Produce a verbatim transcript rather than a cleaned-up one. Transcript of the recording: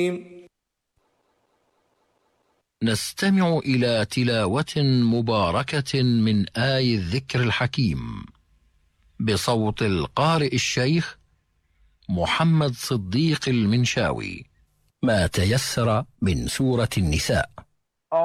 نستمع إلى تلاوة مباركة من آي الذكر الحكيم بصوت القارئ الشيخ محمد صديق المنشاوي، ما تيسر من سورة النساء.